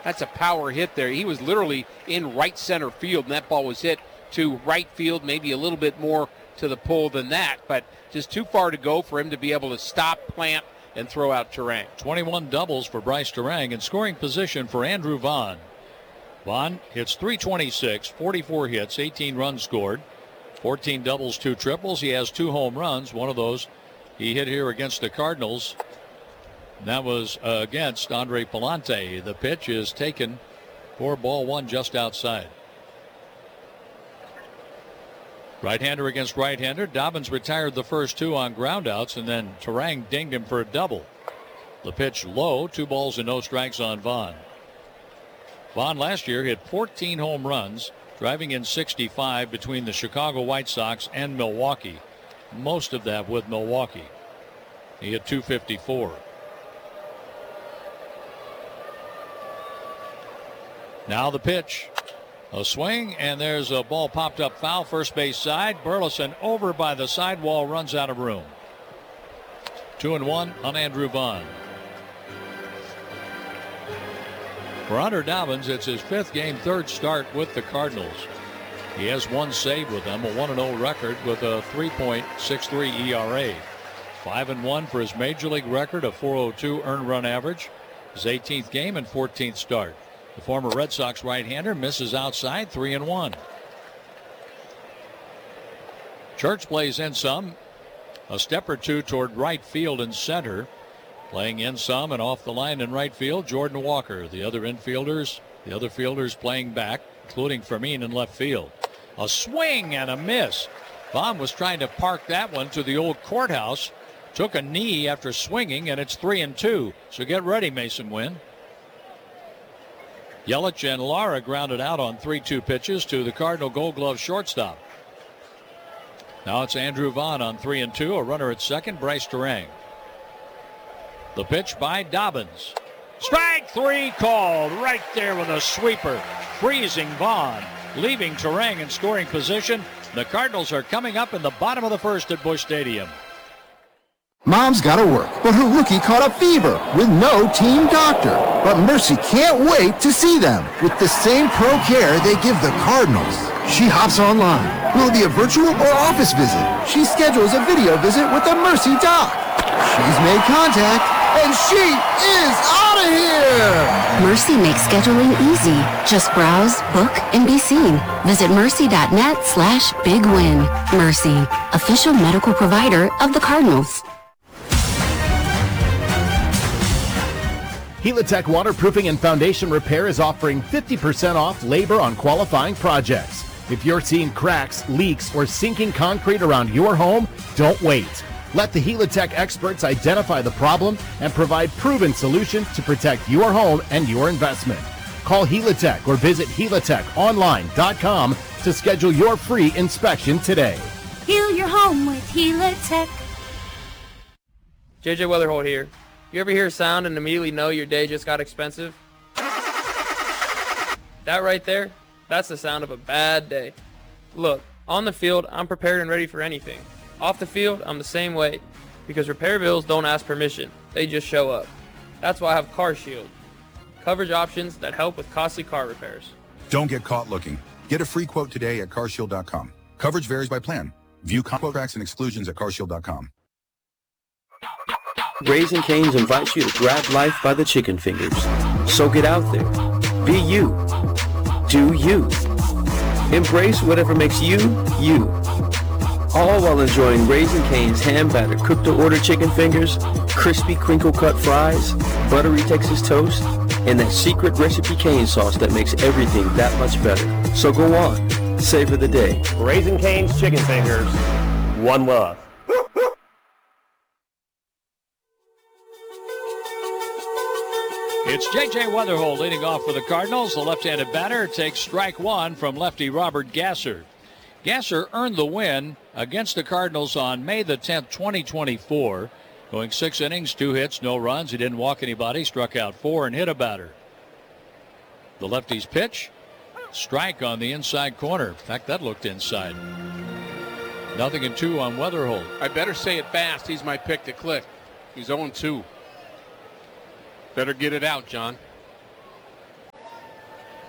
That's a power hit there. He was literally in right center field, and that ball was hit to right field, maybe a little bit more to the pull than that, but just too far to go for him to be able to stop, plant, and throw out Turang. 21 doubles for Bryce Turang, in scoring position for Andrew Vaughn. Vaughn hits .326, 44 hits, 18 runs scored, 14 doubles, 2 triples. He has 2 home runs. One of those he hit here against the Cardinals. That was against Andre Palante. The pitch is taken for ball 1 just outside. Right-hander against right-hander. Dobbins retired the first 2 on groundouts, and then Turang dinged him for a double. The pitch low, 2 balls and no strikes on Vaughn. Vaughn last year hit 14 home runs, driving in 65 between the Chicago White Sox and Milwaukee. Most of that with Milwaukee. He hit .254. Now the pitch. A swing, and there's a ball popped up foul, first base side. Burleson over by the sidewall, runs out of room. 2-1 on Andrew Vaughn. For Hunter Dobbins, it's his 5th game, 3rd start with the Cardinals. He has 1 save with them, a 1-0 record with a 3.63 ERA. 5-1 for his major league record, a 4.02 earned run average. His 18th game and 14th start. The former Red Sox right-hander misses outside, 3-1. Church plays in some, a step or 2 toward right field and center. Playing in some and off the line in right field, Jordan Walker. The other fielders playing back, including Fermin in left field. A swing and a miss. Vaughn was trying to park that one to the old courthouse. Took a knee after swinging, and it's 3-2. So get ready, Mason Wynn. Yelich and Lara grounded out on 3-2 pitches to the Cardinal Gold Glove shortstop. Now it's Andrew Vaughn on 3-2. A runner at second, Bryce Turang. The pitch by Dobbins. Strike 3 called right there with a sweeper. Freezing Vaughn, leaving Turang in scoring position. The Cardinals are coming up in the bottom of the 1st at Busch Stadium. Mom's gotta work, but her rookie caught a fever with no team doctor. But Mercy can't wait to see them with the same pro care they give the Cardinals. She hops online. Will it be a virtual or office visit? She schedules a video visit with the Mercy doc. She's made contact, and she is out of here! Mercy makes scheduling easy. Just browse, book, and be seen. Visit mercy.net/bigwin. Mercy, official medical provider of the Cardinals. Helitech Waterproofing and Foundation Repair is offering 50% off labor on qualifying projects. If you're seeing cracks, leaks, or sinking concrete around your home, don't wait. Let the Helitech experts identify the problem and provide proven solutions to protect your home and your investment. Call Helitech or visit helitechonline.com to schedule your free inspection today. Heal your home with Helitech. JJ Weatherholt here. You ever hear a sound and immediately know your day just got expensive? That right there, that's the sound of a bad day. Look, on the field, I'm prepared and ready for anything. Off the field, I'm the same way. Because repair bills don't ask permission. They just show up. That's why I have CarShield. Coverage options that help with costly car repairs. Don't get caught looking. Get a free quote today at carshield.com. Coverage varies by plan. View contracts and exclusions at carshield.com. Raising Cane's invites you to grab life by the chicken fingers. So get out there. Be you. Do you. Embrace whatever makes you, you. All while enjoying Raising Cane's hand-battered cooked-to-order chicken fingers, crispy crinkle-cut fries, buttery Texas toast, and that secret recipe cane sauce that makes everything that much better. So go on. Savor the day. Raising Cane's chicken fingers. One love. It's J.J. Weatherholt leading off for the Cardinals. The left-handed batter takes strike 1 from lefty Robert Gasser. Gasser earned the win against the Cardinals on May the 10th, 2024. Going 6 innings, 2 hits, no runs. He didn't walk anybody, struck out 4 and hit a batter. The lefty's pitch, strike on the inside corner. In fact, that looked inside. 0-2 on Weatherholt. I better say it fast. He's my pick to click. He's 0-2. Better get it out, John.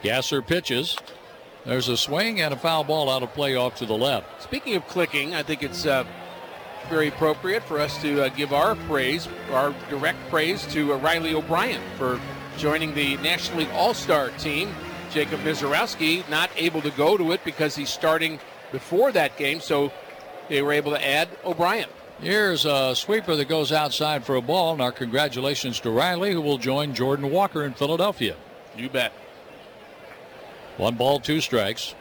Gasser pitches. There's a swing and a foul ball out of play off to the left. Speaking of clicking, I think it's very appropriate for us to give our praise, our direct praise to Riley O'Brien for joining the National League All-Star team. Jacob Mizorowski not able to go to it because he's starting before that game, so they were able to add O'Brien. Here's a sweeper that goes outside for a ball, and our congratulations to Riley, who will join Jordan Walker in Philadelphia. You bet. 1 ball, 2 strikes.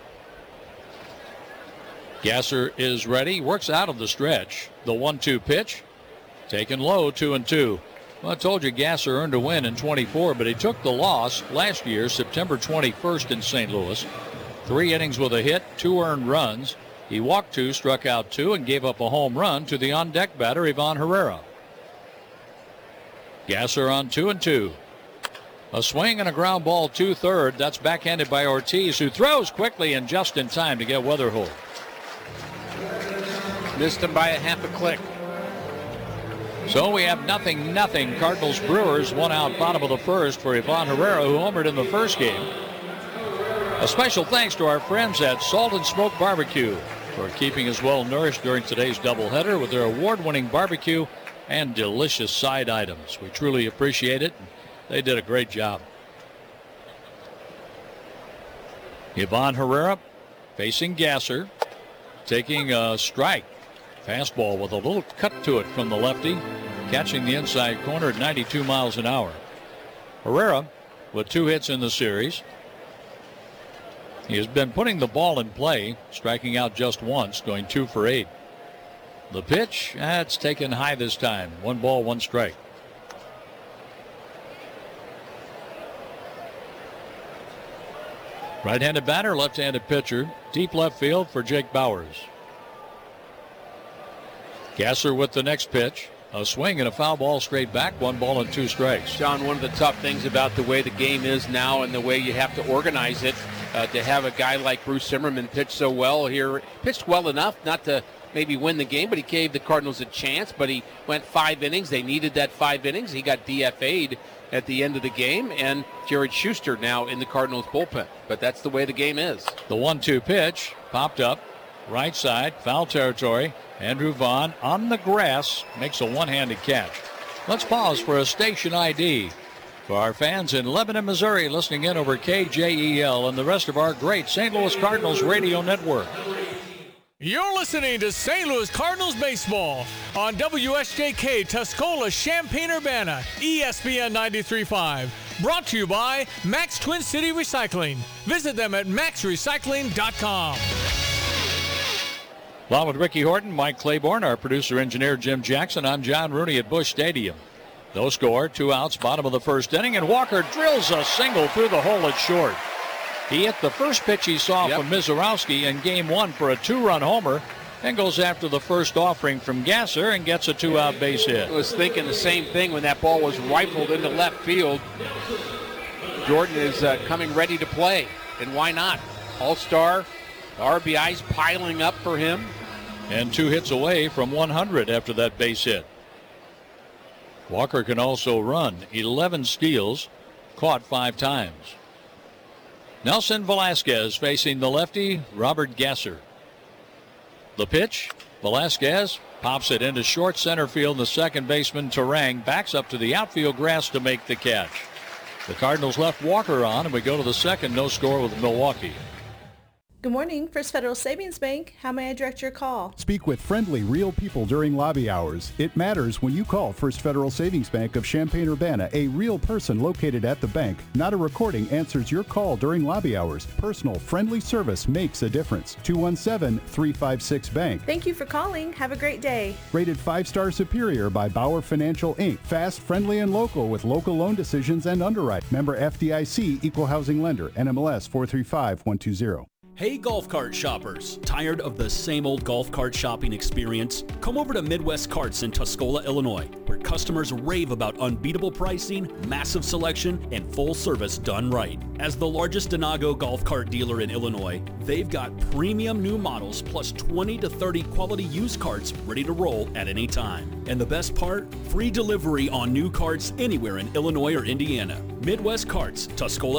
Gasser is ready, works out of the stretch. The 1-2 pitch, taken low, 2-2. Well, I told you Gasser earned a win in 24, but he took the loss last year, September 21st in St. Louis. 3 innings with a hit, 2 earned runs. He walked 2, struck out 2, and gave up a home run to the on-deck batter, Ivan Herrera. Gasser on 2-2. A swing and a ground ball 2-3. That's backhanded by Ortiz, who throws quickly and just in time to get Weatherholt. Missed him by a half a click. So we have 0-0 Cardinals Brewers, 1 out bottom of the first for Ivan Herrera, who homered in the first game. A special thanks to our friends at Salt and Smoke Barbecue for keeping us well nourished during today's doubleheader with their award-winning barbecue and delicious side items. We truly appreciate it. They did a great job. Ivan Herrera facing Gasser, taking a strike. Fastball with a little cut to it from the lefty, catching the inside corner at 92 miles an hour. Herrera with 2 hits in the series. He has been putting the ball in play, striking out just once, going 2 for 8. The pitch, it's taken high this time. 1 ball, 1 strike. Right-handed batter, left-handed pitcher. Deep left field for Jake Bowers. Gasser with the next pitch. A swing and a foul ball straight back. 1 ball and 2 strikes. John, one of the tough things about the way the game is now and the way you have to organize it, to have a guy like Bruce Zimmerman pitch so well here. Pitched well enough not to maybe win the game, but he gave the Cardinals a chance. But he went 5 innings. They needed that 5 innings. He got DFA'd at the end of the game, and Jared Schuster now in the Cardinals bullpen. But that's the way the game is. The 1-2 pitch popped up, right side, foul territory. Andrew Vaughn on the grass makes a one-handed catch. Let's pause for a station ID. For our fans in Lebanon, Missouri, listening in over KJEL and the rest of our great St. Louis Cardinals radio network. You're listening to St. Louis Cardinals baseball on WSJK Tuscola, Champaign-Urbana, ESPN 93.5. Brought to you by Max Twin City Recycling. Visit them at maxrecycling.com. Along with Ricky Horton, Mike Claiborne, our producer-engineer Jim Jackson, I'm John Rooney at Busch Stadium. No score, 2 outs, bottom of the first inning, and Walker drills a single through the hole at short. He hit the first pitch he saw from Mizorowski in Game 1 for a 2-run homer, and goes after the first offering from Gasser and gets a 2-out base hit. I was thinking the same thing when that ball was rifled into left field. Jordan is coming ready to play, and why not? All-star, RBIs piling up for him. And 2 hits away from 100 after that base hit. Walker can also run. 11 steals, caught 5 times. Nelson Velasquez facing the lefty, Robert Gasser. The pitch, Velasquez pops it into short center field. The second baseman, Terang, backs up to the outfield grass to make the catch. The Cardinals left Walker on, and we go to the second. No score with Milwaukee. Good morning, First Federal Savings Bank. How may I direct your call? Speak with friendly, real people during lobby hours. It matters when you call First Federal Savings Bank of Champaign-Urbana. A real person located at the bank, not a recording, answers your call during lobby hours. Personal, friendly service makes a difference. 217-356-BANK. Thank you for calling. Have a great day. Rated 5-star superior by Bauer Financial, Inc. Fast, friendly, and local with local loan decisions and underwrite. Member FDIC, Equal Housing Lender, NMLS 435120. Hey golf cart shoppers, tired of the same old golf cart shopping experience? Come over to Midwest Carts in Tuscola, Illinois, where customers rave about unbeatable pricing, massive selection, and full service done right. As the largest Denago golf cart dealer in Illinois, they've got premium new models plus 20 to 30 quality used carts ready to roll at any time. And the best part? Free delivery on new carts anywhere in Illinois or Indiana. Midwest Carts, Tuscola,